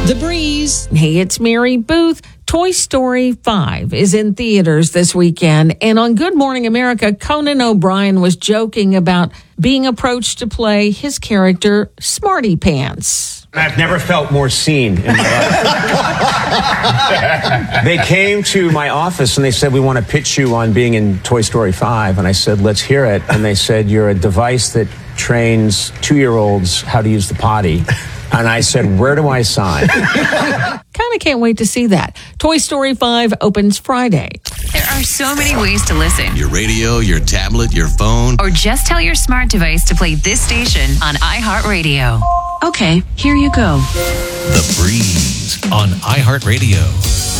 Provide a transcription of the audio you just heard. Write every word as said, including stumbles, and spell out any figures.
The Breeze. Hey, it's Mary Booth. Toy Story five is in theaters this weekend. And on Good Morning America, Conan O'Brien was joking about being approached to play his character, Smarty Pants. I've never felt more seen in my life. They came to my office and they said, we want to pitch you on being in Toy Story five. And I said, let's hear it. And they said, you're a device that trains two-year-olds how to use the potty. And I said, where do I sign? Kind of can't wait to see that. Toy Story five opens Friday. There are so many ways to listen. Your radio, your tablet, your phone. Or just tell your smart device to play this station on iHeartRadio. Okay, here you go. The Breeze on iHeartRadio.